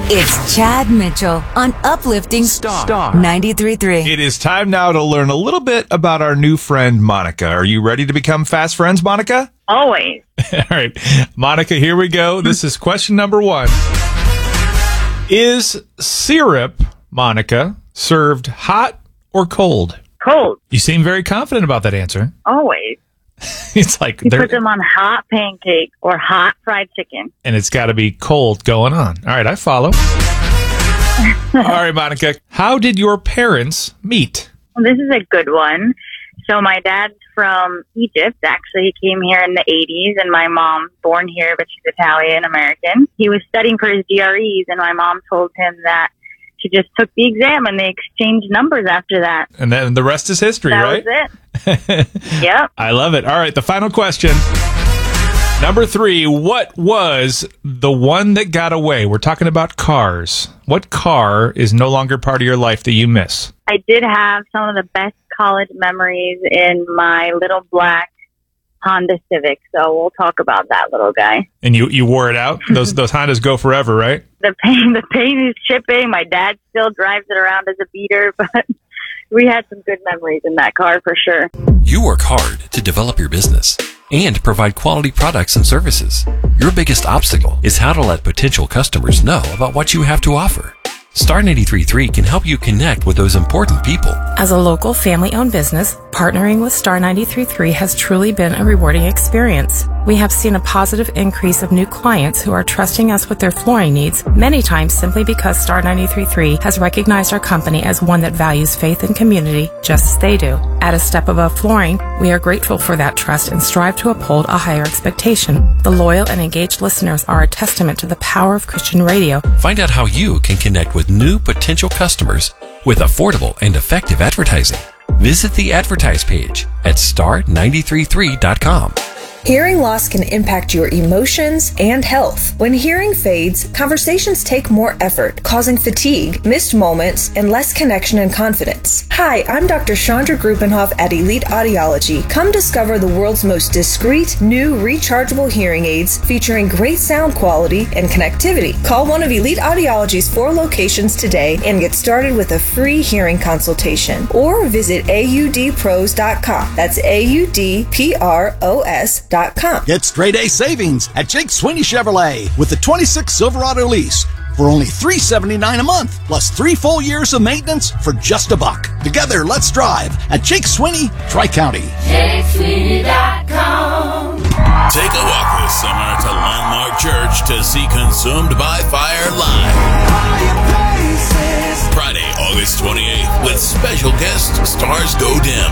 It's Chad Mitchell on Uplifting Star 93.3. It is time now to learn a little bit about our new friend, Monica. Are you ready to become fast friends, Monica? Always. All right. Monica, here we go. This is question number 1. Is syrup, Monica, served hot or cold? Cold. You seem very confident about that answer. Always. It's like You put them on hot pancake or hot fried chicken. And it's got to be cold going on. All right, I follow. All right, Monica, how did your parents meet? Well, this is a good one. So my dad's from Egypt. Actually, he came here in the 80s, and my mom, born here, but she's Italian-American. He was studying for his GREs, and my mom told him that she just took the exam, and they exchanged numbers after that. And then the rest is history, right? That was it. Yep. I love it. All right, the final question. Number 3, what was the one that got away? We're talking about cars. What car is no longer part of your life that you miss? I did have some of the best college memories in my little black Honda Civic, so we'll talk about that little guy. And you wore it out? Those Hondas go forever, right? The paint is chipping. My dad still drives it around as a beater, but we had some good memories in that car for sure. You work hard to develop your business and provide quality products and services. Your biggest obstacle is how to let potential customers know about what you have to offer. Star 93.3 can help you connect with those important people. As a local family-owned business, partnering with Star 93.3 has truly been a rewarding experience. We have seen a positive increase of new clients who are trusting us with their flooring needs, many times simply because Star 93.3 has recognized our company as one that values faith and community just as they do. At a step above flooring, we are grateful for that trust and strive to uphold a higher expectation. The loyal and engaged listeners are a testament to the power of Christian radio. Find out how you can connect with new potential customers with affordable and effective advertising. Visit the advertise page at star933.com. Hearing loss can impact your emotions and health. When hearing fades, conversations take more effort, causing fatigue, missed moments, and less connection and confidence. Hi, I'm Dr. Chandra Grubenhoff at Elite Audiology. Come discover the world's most discreet, new, rechargeable hearing aids featuring great sound quality and connectivity. Call one of Elite Audiology's 4 locations today and get started with a free hearing consultation. Or visit audpros.com. That's audpros.com. Get straight A savings at Jake Sweeney Chevrolet with the 26 Silverado lease for only $379 a month, plus 3 full years of maintenance for just $1. Together, let's drive at Jake Sweeney, Tri-County. JakeSweeney.com. Take a walk this summer to Landmark Church to see Consumed by Fire live. Friday, August 28th, with special guest Stars Go Dim.